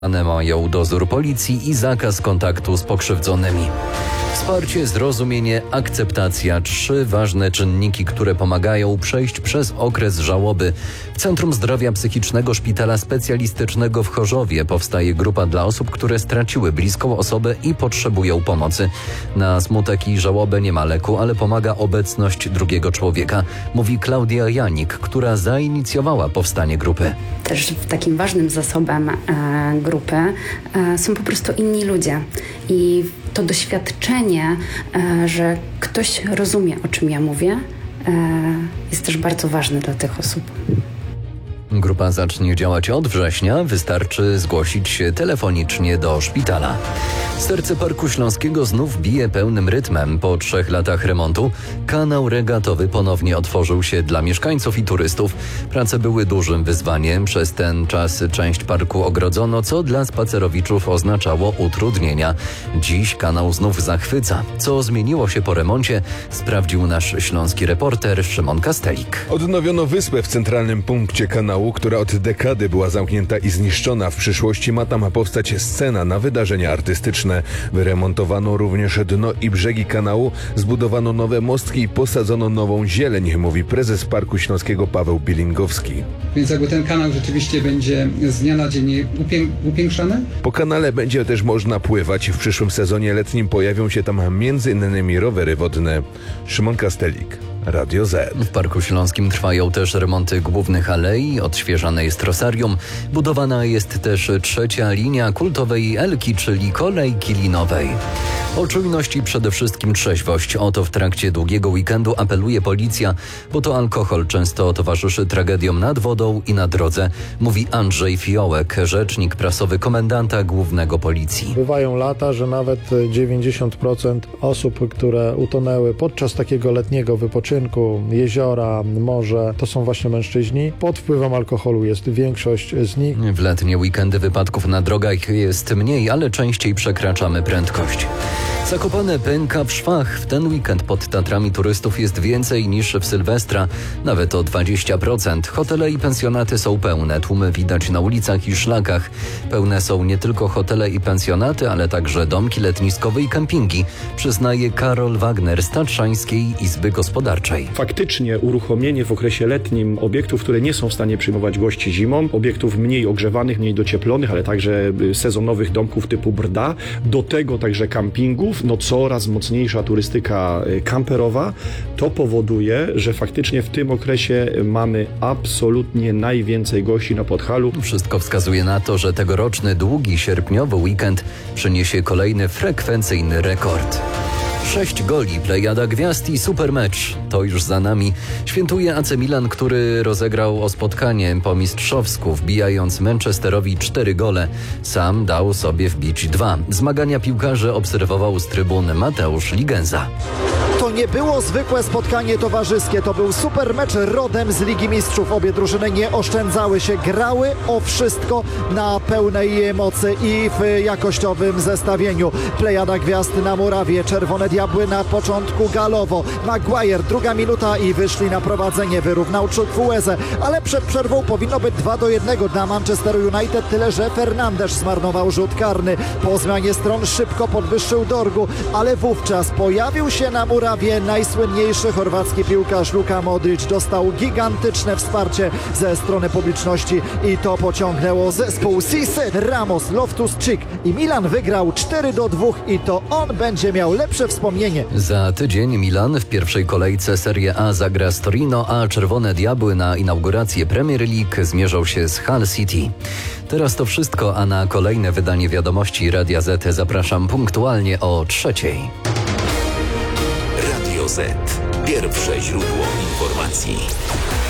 One mają dozór policji i zakaz kontaktu z pokrzywdzonymi. Wsparcie, zrozumienie, akceptacja. 3 ważne czynniki, które pomagają przejść przez okres żałoby. W Centrum Zdrowia Psychicznego Szpitala Specjalistycznego w Chorzowie powstaje grupa dla osób, które straciły bliską osobę i potrzebują pomocy. Na smutek i żałobę nie ma leku, ale pomaga obecność drugiego człowieka, mówi Klaudia Janik, która zainicjowała powstanie grupy. Też takim ważnym zasobem grupy są po prostu inni ludzie i to doświadczenie, że ktoś rozumie, o czym ja mówię, jest też bardzo ważne dla tych osób. Grupa zacznie działać od września. Wystarczy zgłosić się telefonicznie do szpitala. Serce Parku Śląskiego znów bije pełnym rytmem. Po 3 latach remontu kanał regatowy ponownie otworzył się dla mieszkańców i turystów. Prace były dużym wyzwaniem. Przez ten czas część parku ogrodzono, co dla spacerowiczów oznaczało utrudnienia. Dziś kanał znów zachwyca. Co zmieniło się po remoncie, sprawdził nasz śląski reporter Szymon Kastelik. Odnowiono wyspę w centralnym punkcie kanału, która od dekady była zamknięta i zniszczona. W przyszłości ma tam powstać scena na wydarzenia artystyczne. Wyremontowano również dno i brzegi kanału, zbudowano nowe mostki i posadzono nową zieleń, mówi prezes Parku Śląskiego Paweł Bilingowski. Więc jakby ten kanał rzeczywiście będzie z dnia na dzień upiększany? Po kanale będzie też można pływać. W przyszłym sezonie letnim pojawią się tam m.in. rowery wodne. Szymon Kastelik, Radio Z. W Parku Śląskim trwają też remonty głównych alei, odświeżane jest trosarium. Budowana jest też 3. linia kultowej Elki, czyli kolejki linowej. O czujność i przede wszystkim trzeźwość. O to w trakcie długiego weekendu apeluje policja, bo to alkohol często towarzyszy tragediom nad wodą i na drodze, mówi Andrzej Fiołek, rzecznik prasowy komendanta głównego policji. Bywają lata, że nawet 90% osób, które utonęły podczas takiego letniego wypoczynku, jeziora, morze, to są właśnie mężczyźni. Pod wpływem alkoholu jest większość z nich. W letnie weekendy wypadków na drogach jest mniej, ale częściej przekraczamy prędkość. Zakopane pęka w szwach. W ten weekend pod Tatrami turystów jest więcej niż w Sylwestra, nawet o 20%. Hotele i pensjonaty są pełne, tłumy widać na ulicach i szlakach. Pełne są nie tylko hotele i pensjonaty, ale także domki letniskowe i kempingi, przyznaje Karol Wagner z Tatrzańskiej Izby Gospodarczej. Faktycznie uruchomienie w okresie letnim obiektów, które nie są w stanie przyjmować gości zimą, obiektów mniej ogrzewanych, mniej docieplonych, ale także sezonowych domków typu Brda, do tego także kampingów, coraz mocniejsza turystyka kamperowa, to powoduje, że faktycznie w tym okresie mamy absolutnie najwięcej gości na Podhalu. Wszystko wskazuje na to, że tegoroczny długi sierpniowy weekend przyniesie kolejny frekwencyjny rekord. 6 goli, plejada gwiazd i super mecz. To już za nami. Świętuje AC Milan, który rozegrał o spotkanie po mistrzowsku, wbijając Manchesterowi 4 gole. Sam dał sobie wbić 2. Zmagania piłkarzy obserwował z trybun Mateusz Ligenza. To nie było zwykłe spotkanie towarzyskie, to był super mecz rodem z Ligi Mistrzów. Obie drużyny nie oszczędzały się, grały o wszystko na pełnej mocy i w jakościowym zestawieniu. Plejada gwiazd na murawie, Czerwone Diabły na początku galowo. Maguire, 2 minuta i wyszli na prowadzenie, wyrównał Chukwueze, ale przed przerwą powinno być 2-1 dla Manchester United, tyle że Fernandes zmarnował rzut karny. Po zmianie stron szybko podwyższył Dorgu, ale wówczas pojawił się na murawie najsłynniejszy chorwacki piłkarz Luka Modrić. Dostał gigantyczne wsparcie ze strony publiczności i to pociągnęło zespół Sisy, Ramos, Loftus-Cheek i Milan wygrał 4-2 i to on będzie miał lepsze wspomnienie. Za tydzień Milan w pierwszej kolejce Serie A zagra z Torino, a Czerwone Diabły na inaugurację Premier League zmierzą się z Hull City. Teraz to wszystko, a na kolejne wydanie Wiadomości Radia Z zapraszam punktualnie o 3:00. Radio Z. Pierwsze źródło informacji.